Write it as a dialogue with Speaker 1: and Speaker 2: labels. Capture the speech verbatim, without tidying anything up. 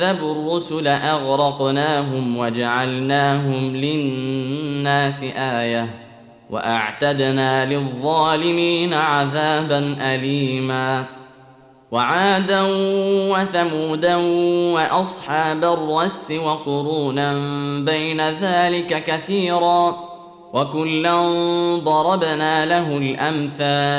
Speaker 1: كذبوا الرسل أغرقناهم وجعلناهم للناس آية وأعتدنا للظالمين عذابا أليما. وعادا وثمودا وأصحاب الرس وقرونا بين ذلك كثيرا وكلا ضربنا له الأمثال